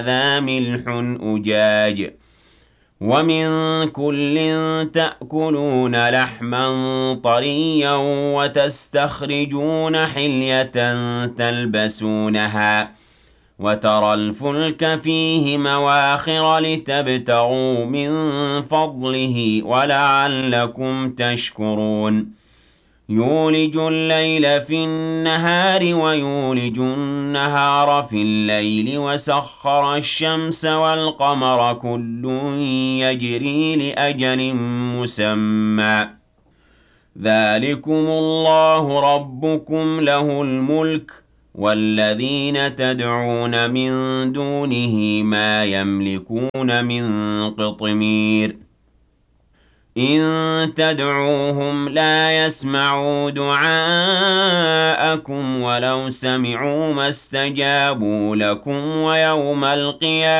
هَٰذَا مِلْحٌ أُجَاجٌ وَمِن كُلٍّ تَأْكُلُونَ لَحْمًا طَرِيًّا وَتَسْتَخْرِجُونَ حِلْيَةً تَلْبَسُونَهَا وَتَرَى الْفُلْكَ فِيهِ مَوَاخِرَ لِتَبْتَغُوا مِن فَضْلِهِ وَلَعَلَّكُمْ تَشْكُرُونَ يُولِجُ اللَّيْلَ فِي النَّهَارِ وَيُولِجُ النَّهَارَ فِي اللَّيْلِ وَسَخَّرَ الشَّمْسَ وَالْقَمَرَ كُلٌّ يَجْرِي لِأَجَلٍ مُّسَمًّى ۚ ذَٰلِكُمُ اللَّهُ رَبُّكُمْ لَهُ الْمُلْكُ ۚ وَالَّذِينَ تَدْعُونَ مِن دُونِهِ مَا يَمْلِكُونَ مِن قِطْمِيرٍ إِن تَدْعُوهُمْ لَا يَسْمَعُوا دُعَاءَكُمْ وَلَوْ سَمِعُوا مَا اسْتَجَابُوا لَكُمْ وَيَوْمَ الْقِيَامَةِ